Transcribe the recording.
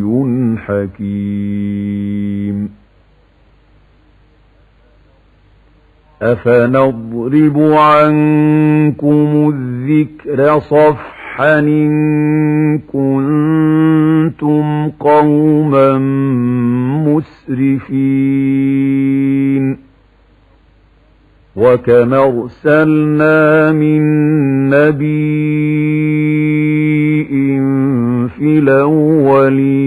حكيم أفنضرب عنكم الذكر صفحا إن كنتم قوما مسرفين وكم أرسلنا من نبي في الأولين